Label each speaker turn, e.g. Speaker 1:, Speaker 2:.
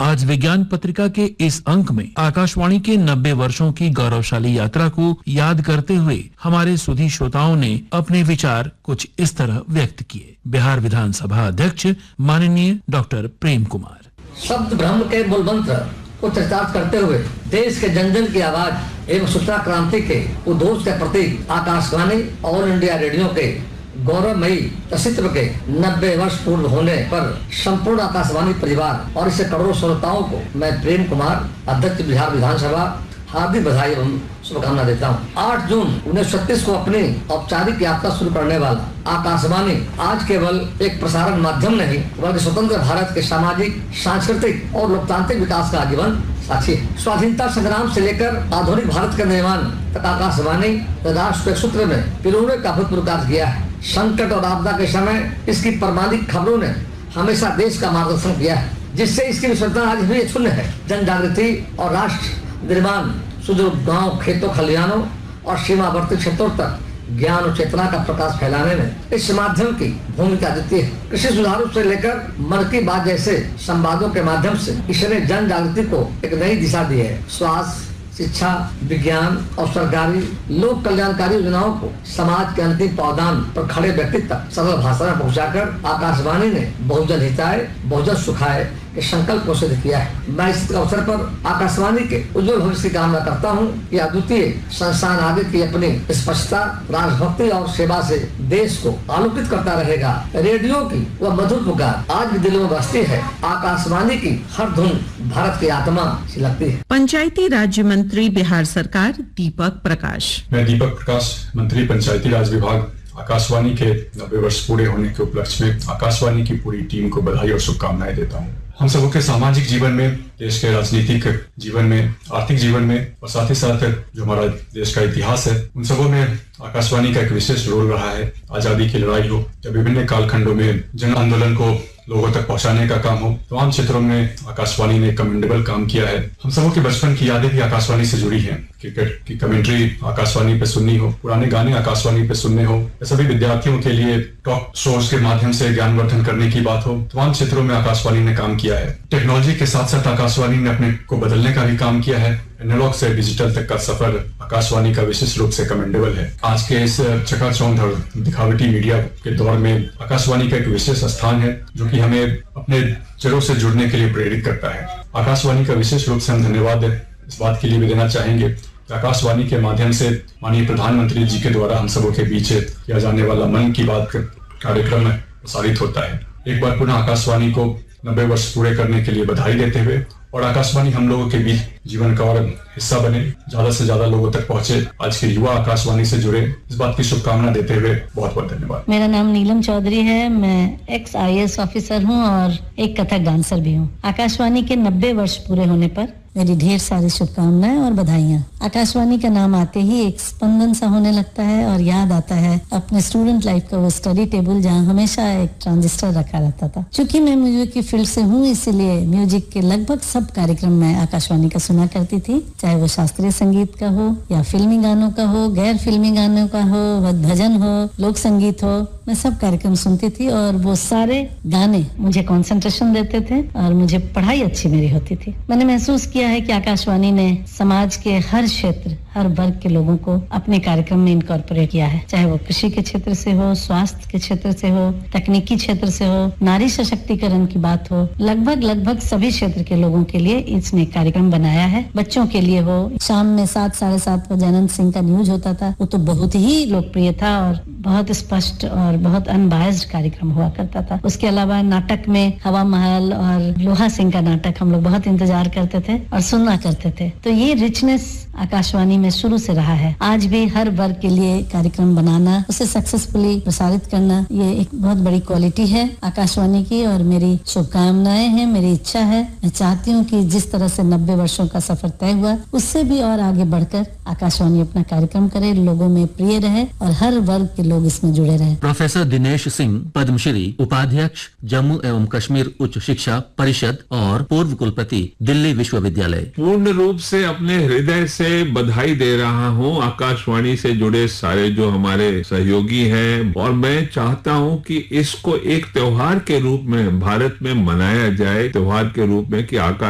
Speaker 1: आज विज्ञान पत्रिका के इस अंक में आकाशवाणी के 90 वर्षों की गौरवशाली यात्रा को याद करते हुए हमारे सुधी श्रोताओं ने अपने विचार कुछ इस तरह व्यक्त किए। बिहार विधानसभा अध्यक्ष माननीय डॉक्टर प्रेम कुमार।
Speaker 2: शब्द ब्रह्म के मूल मंत्र को चरितार्थ करते हुए देश के जन जन की आवाज एवं सूचना क्रांति के उद्घोष के प्रतीक आकाशवाणी ऑल इंडिया रेडियो के गौरवमयी अस्तित्व के 90 वर्ष पूर्ण होने पर संपूर्ण आकाशवाणी परिवार और इससे करोड़ों श्रोताओं को मैं प्रेम कुमार, अध्यक्ष बिहार विधानसभा, हार्दिक बधाई एवं शुभकामना देता हूँ। 8 जून 1936 को अपनी औपचारिक यात्रा शुरू करने वाला आकाशवाणी आज केवल एक प्रसारण माध्यम नहीं बल्कि स्वतंत्र भारत के सामाजिक, सांस्कृतिक और लोकतांत्रिक विकास का आजीवन साक्षी है। स्वाधीनता संग्राम से लेकर आधुनिक भारत के निर्माण तक आकाशवाणी राष्ट्र के सूत्र में पिरोने का अभूतपूर्व कार्य किया है। संकट और आपदा के समय इसकी प्रामाणिक खबरों ने हमेशा देश का मार्गदर्शन किया है, जिससे इसकी विशेषता आज भी शून्य है। जन जागृति और राष्ट्र निर्माण सुदूर गांव, खेतों, खलिहानों और सीमावर्ती क्षेत्रों तक ज्ञान और चेतना का प्रकाश फैलाने में इस माध्यम की भूमिका अद्वितीय है। कृषि सुधारों से लेकर मन की बात जैसे संवादों के माध्यम से इसने जन जागृति को एक नई दिशा दी है। स्वास्थ्य, शिक्षा, विज्ञान और सरकारी लोक कल्याणकारी योजनाओं को समाज के अंतिम पावदान पर खड़े व्यक्ति तक सरल भाषा में पहुंचाकर आकाशवाणी ने बहुजन हिताय, बहुजन सुखाय के संकल्प को सिद्ध किया है। मैं इस अवसर पर आकाशवाणी के उज्जवल भविष्य की कामना करता हूँ कि अद्वितीय संस्थान आगे की अपनी स्पष्टता, राजभक्ति और सेवा से देश को आलोकित करता रहेगा। रेडियो की वह मधुर पुकार आज भी दिलों में बसती है। आकाशवाणी की हर धुन भारत की आत्मा से लगती है।
Speaker 3: पंचायती राज्य मंत्री बिहार सरकार दीपक प्रकाश।
Speaker 4: मैं दीपक प्रकाश, मंत्री पंचायती राज विभाग, आकाशवाणी के 90 वर्ष पूरे होने के उपलक्ष्य में आकाशवाणी की पूरी टीम को बधाई और शुभकामनाएं देता हूं। हम सबों के सामाजिक जीवन में, देश के राजनीतिक जीवन में, आर्थिक जीवन में और साथ ही साथ जो हमारा देश का इतिहास है, उन सबों में आकाशवाणी का एक विशेष रोल रहा है। आजादी की लड़ाई हो या विभिन्न कालखंडों में जन आंदोलन को लोगों तक पहुंचाने का काम हो, तमाम क्षेत्रों में आकाशवाणी ने कमेंडेबल काम किया है। हम सबों के बचपन की यादें भी आकाशवाणी से जुड़ी हैं। क्रिकेट की कमेंट्री आकाशवाणी पे सुननी हो, पुराने गाने आकाशवाणी पे सुनने हो, सभी विद्यार्थियों के लिए टॉक शोज के माध्यम से ज्ञानवर्धन करने की बात हो, तमाम क्षेत्रों में आकाशवाणी ने काम किया है। टेक्नोलॉजी के साथ साथ आकाशवाणी ने अपने को बदलने का भी काम किया है। एनालॉग से डिजिटल तक का सफर आकाशवाणी का विशेष रूप से कमेंडेबल है। आज के इस चकाचौंध और दिखावटी मीडिया के दौर में आकाशवाणी का एक विशेष स्थान है, जो कि हमें अपने जड़ों से जुड़ने के लिए प्रेरित करता है। आकाशवाणी का विशेष रूप से हम धन्यवाद इस बात के लिए भी देना चाहेंगे कि आकाशवाणी के माध्यम से माननीय प्रधानमंत्री जी के द्वारा हम सबों के बीच किया जाने वाला मन की बात कार्यक्रम प्रसारित होता है। एक बार पुनः आकाशवाणी को 90 वर्ष पूरे करने के लिए बधाई देते हुए और आकाशवाणी हम लोगों के बीच जीवन का और हिस्सा बने, ज्यादा से ज्यादा लोगों तक पहुंचे, आज के युवा आकाशवाणी से जुड़े, इस बात की शुभकामना देते हुए बहुत बहुत धन्यवाद।
Speaker 5: मेरा नाम नीलम चौधरी है। मैं एक्स IAS ऑफिसर हूं और एक कथक डांसर भी हूं। आकाशवाणी के 90 वर्ष पूरे होने पर मेरी ढेर सारी शुभकामनाएं और बधाइयाँ। आकाशवाणी का नाम आते ही एक स्पंदन सा होने लगता है और याद आता है अपने स्टूडेंट लाइफ का वो स्टडी टेबल जहाँ हमेशा एक ट्रांजिस्टर रखा रहता था। चूंकि मैं म्यूजिक की फील्ड से हूँ, इसीलिए म्यूजिक के लगभग सब कार्यक्रम मैं आकाशवाणी का सुना करती थी, चाहे वो शास्त्रीय संगीत का हो या फिल्मी गानों का हो, गैर फिल्मी गानों का हो, भजन हो, लोक संगीत हो, मैं सब कार्यक्रम सुनती थी और वो सारे गाने मुझे कंसंट्रेशन देते थे और मुझे पढ़ाई अच्छी मेरी होती थी। मैंने महसूस किया है कि आकाशवाणी ने समाज के हर क्षेत्र, हर वर्ग के लोगों को अपने कार्यक्रम में इनकॉर्पोरेट किया है, चाहे वो कृषि के क्षेत्र से हो, स्वास्थ्य के क्षेत्र से हो, तकनीकी क्षेत्र से हो, नारी सशक्तिकरण की बात हो, लगभग सभी क्षेत्र के लोगों के लिए इसने कार्यक्रम बनाया है। बच्चों के लिए हो, शाम में 7, 7:30 बजे अनंत सिंह का न्यूज होता था, वो तो बहुत ही लोकप्रिय था और बहुत स्पष्ट और बहुत अनबायस्ड कार्यक्रम हुआ करता था। उसके अलावा नाटक में हवा महल और लोहा सिंह का नाटक हम लोग बहुत इंतजार करते थे और सुनना करते थे। तो ये रिचनेस आकाशवाणी में शुरू से रहा है। आज भी हर वर्ग के लिए कार्यक्रम बनाना, उसे सक्सेसफुली प्रसारित करना, ये एक बहुत बड़ी क्वालिटी है आकाशवाणी की और मेरी शुभकामनाएं हैं, मेरी इच्छा है। मैं चाहती हूँ कि जिस तरह से 90 वर्षों का सफर तय हुआ, उससे भी और आगे बढ़कर आकाशवाणी अपना कार्यक्रम करे, लोगों में प्रिय रहे और हर वर्ग के लोग इसमें जुड़े रहे।
Speaker 1: प्रोफेसर दिनेश सिंह, पद्मश्री, उपाध्यक्ष जम्मू एवं कश्मीर उच्च शिक्षा परिषद और पूर्व कुलपति दिल्ली विश्वविद्यालय।
Speaker 6: पूर्ण रूप से अपने हृदय से बधाई दे रहा हूं आकाशवाणी से जुड़े सारे जो हमारे सहयोगी हैं और मैं चाहता हूं कि इसको एक त्योहार के रूप में भारत में मनाया जाए, त्योहार के रूप में कि आकाश